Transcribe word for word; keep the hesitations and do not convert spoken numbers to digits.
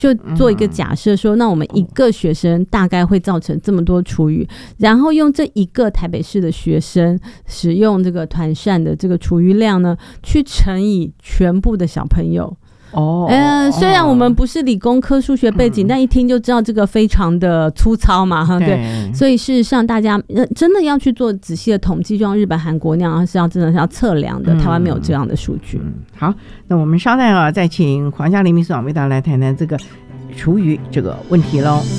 就做一个假设说，那我们一个学生大概会造成这么多厨余，然后用这一个台北市的学生使用这个团膳的这个厨余量呢，去乘以全部的小朋友。哦，呃，虽然我们不是理工科数学背景，嗯、但一听就知道这个非常的粗糙嘛，哈，对。所以事实上，大家真的要去做仔细的统计，就像日本、韩国那样，是要真的是要测量的。嗯、台湾没有这样的数据。嗯、 好，那我们稍待啊，再请黄嘉玲秘书长为大家来谈谈这个厨余这个问题喽。